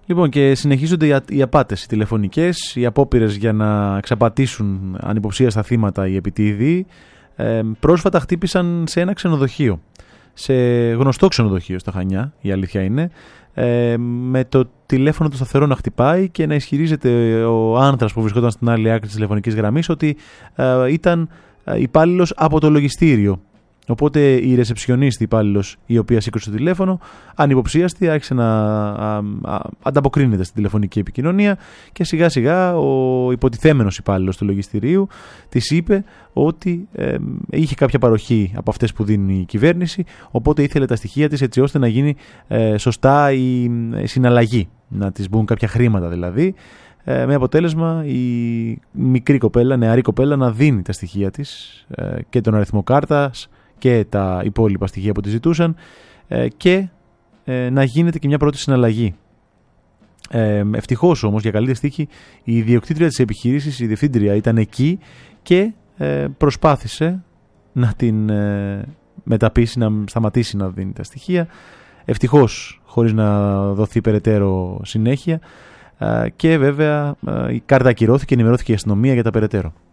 Λοιπόν, και συνεχίζονται οι απάτες, οι τηλεφωνικές, οι απόπειρες για να εξαπατήσουν ανυποψίαστα θύματα οι επιτίδιοι. Πρόσφατα χτύπησαν σε ένα ξενοδοχείο, σε γνωστό ξενοδοχείο στα Χανιά, η αλήθεια είναι, με το τηλέφωνο του σταθερό να χτυπάει και να ισχυρίζεται ο άνθρας που βρισκόταν στην άλλη άκρη της τηλεφωνικής γραμμής ότι ήταν υπάλληλος από το λογιστήριο. Οπότε η ρεσεψιονίστη υπάλληλος, η οποία σήκωσε το τηλέφωνο, ανυποψίαστη, άρχισε να ανταποκρίνεται στην τηλεφωνική επικοινωνία και σιγά σιγά ο υποτιθέμενος υπάλληλος του λογιστηρίου της είπε ότι είχε κάποια παροχή από αυτές που δίνει η κυβέρνηση, οπότε ήθελε τα στοιχεία της έτσι ώστε να γίνει σωστά η συναλλαγή, να της μπουν κάποια χρήματα δηλαδή, με αποτέλεσμα η μικρή κοπέλα, νεαρή κοπέλα, να δίνει τα στοιχεία της και τον αριθμό κάρτας και τα υπόλοιπα στοιχεία που τη ζητούσαν και να γίνεται και μια πρώτη συναλλαγή. Ευτυχώς όμως, για καλύτερη τύχη, η ιδιοκτήτρια της επιχείρησης, η διευθύντρια, ήταν εκεί και προσπάθησε να την μεταπείσει, να σταματήσει να δίνει τα στοιχεία. Ευτυχώς, χωρίς να δοθεί περαιτέρω συνέχεια, και βέβαια η κάρτα ακυρώθηκε και ενημερώθηκε η αστυνομία για τα περαιτέρω.